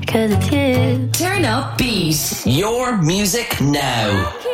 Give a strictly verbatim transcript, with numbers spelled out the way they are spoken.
cause it's you. Turn up beat. Your music now.